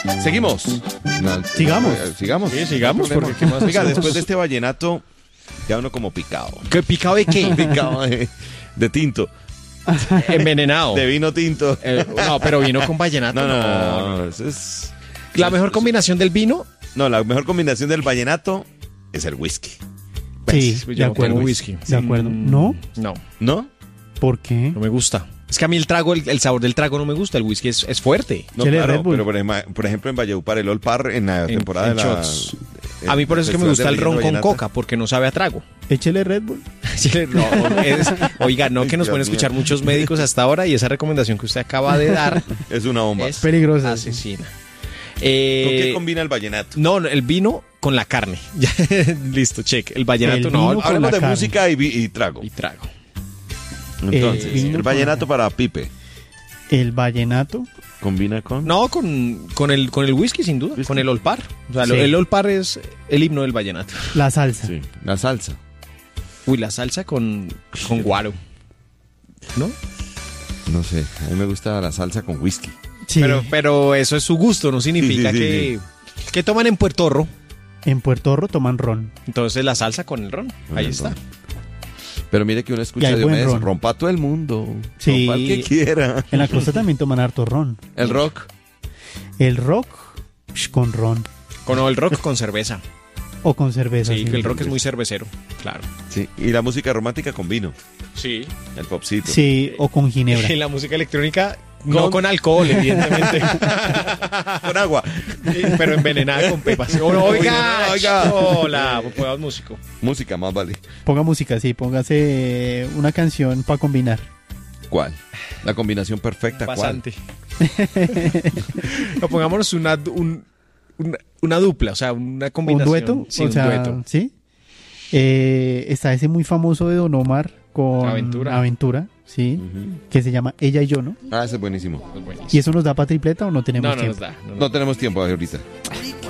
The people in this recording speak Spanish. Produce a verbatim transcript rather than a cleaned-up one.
Seguimos. No, Sigamos. eh, sigamos. Sí, sigamos, No hay porque problema. ¿qué más Oiga, hacemos? después de este vallenato, ya uno como picado. ¿Qué picado de qué? Picado de, de tinto. Envenenado. De vino tinto. Eh, no, pero vino con vallenato. No, no, no, no, no, eso es... La mejor combinación del vino. No, la mejor combinación del vallenato es el whisky. Sí, Pues, de yo no tomo acuerdo. whisky. De acuerdo. Mm, ¿No? No, ¿No? ¿Por qué? no me gusta. Es que a mí el trago, el, el sabor del trago no me gusta. El whisky es, es fuerte. No, Chele claro, Red Bull. pero por, ejemplo- por ejemplo en Valledupar, el Old Par en la En- temporada en de la... shots. el- A mí por eso es que me Festival gusta de el ron Leyenda con Vallenata. coca, porque no sabe a trago. Échele Red Bull. Sí, no, es- oiga, no que nos Dios pueden mío. escuchar muchos médicos hasta ahora y esa recomendación que usted acaba de dar Es una bomba. es Peligrosa. asesina. ¿Con Eh, qué combina el vallenato? no, no, el vino con la carne. Ya, listo, check. El vallenato El no. vino con Hablemos la de carne. música y, vi- y trago. Y trago. Entonces, Eh, vino el con vallenato la para Pipe. El vallenato. ¿Combina con? No, con, con, el, con el whisky, sin duda. ¿Whisky? Con el olpar. O sea, Sí. lo- el olpar es el himno del vallenato. La salsa. Sí, la salsa. Uy, la salsa con, con guaro. ¿No? No sé, a mí me gusta la salsa con whisky. Sí. Pero, pero eso es su gusto, no significa Sí, sí, sí, que... ¿Qué toman en Puerto Rico? En Puerto Rico toman ron. Entonces la salsa con el ron. Con Ahí el está. ron. Pero mire que uno Y escucha hay de buen Diomedes, ron. rompa todo el mundo. Sí. Rompa el que quiera. En la costa también toman harto ron. El rock. El rock psh, con ron Con el rock con cerveza. o con cerveza. Sí, que el rock es muy cervecero. Claro. Sí, y la música romántica con vino. Sí. El popcito. Sí, o con ginebra. Y la música electrónica no Con- con alcohol, evidentemente. Con agua. Sí, pero envenenada con pepas. Oh, oiga, Oiga. hola, pues músico. Música más vale. Ponga música, sí, póngase una canción para combinar. ¿Cuál? La combinación perfecta, ¿cuál? Pasante. No, pongámonos una, un- una, una dupla, o sea, una ¿Un combinación. dueto? Sí, o un sea, dueto. ¿sí? Eh, está ese muy famoso de Don Omar con Aventura. Aventura, sí, Ujú. que se llama Ella y Yo, ¿no? Ah, ese es buenísimo. Es buenísimo. ¿Y eso nos da para tripleta o no tenemos No, no nos tiempo? da. no nos No tenemos tiempo ahorita. Rico